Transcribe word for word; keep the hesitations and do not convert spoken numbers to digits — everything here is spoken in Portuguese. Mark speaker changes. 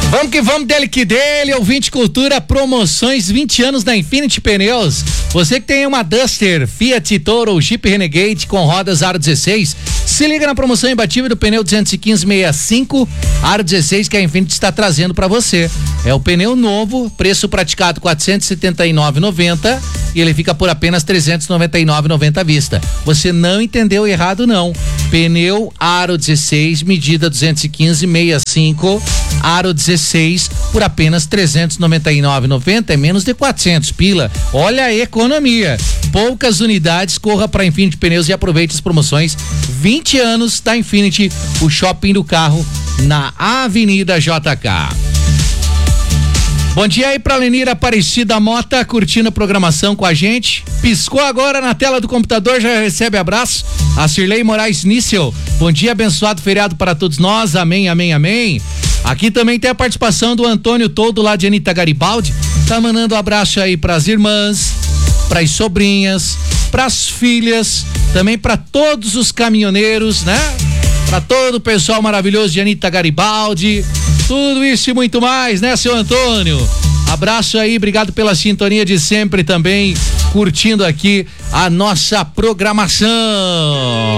Speaker 1: Vamos que vamos, dele que dele, ouvinte cultura, promoções vinte anos da Infinity Pneus. Você que tem uma Duster, Fiat Toro ou Jeep Renegade com rodas aro dezesseis, se liga na promoção imbatível do pneu duzentos e quinze sessenta e cinco aro dezesseis que a Infinity está trazendo para você. É o pneu novo, preço praticado quatrocentos e setenta e nove reais e noventa centavos e ele fica por apenas trezentos e noventa e nove reais e noventa centavos à vista. Você não entendeu errado não. Pneu aro dezesseis, medida duzentos e quinze sessenta e cinco, aro dezesseis por apenas trezentos e noventa e nove reais e noventa centavos, é menos de quatrocentos pila. Olha a economia. Poucas unidades, corra para Infinity Pneus e aproveite as promoções. vinte anos da Infinity, o shopping do carro na Avenida J K. Bom dia aí pra Lenira Aparecida Mota, curtindo a programação com a gente. Piscou agora na tela do computador, já recebe abraço. A Cirlei Moraes Nícel, bom dia, abençoado feriado para todos nós, amém, amém, amém. Aqui também tem a participação do Antônio Todo, lá de Anitta Garibaldi, tá mandando um abraço aí pras irmãs, pras sobrinhas, pras filhas, também para todos os caminhoneiros, né? Para todo o pessoal maravilhoso de Anitta Garibaldi, tudo isso e muito mais, né, seu Antônio? Abraço aí, obrigado pela sintonia de sempre também, curtindo aqui a nossa programação.